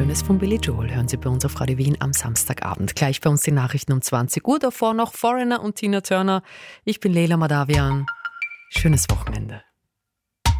Schönes von Billy Joel hören Sie bei uns auf Radio Wien am Samstagabend. Gleich bei uns die Nachrichten um 20 Uhr, davor noch Foreigner und Tina Turner. Ich bin Leila Madavian. Schönes Wochenende.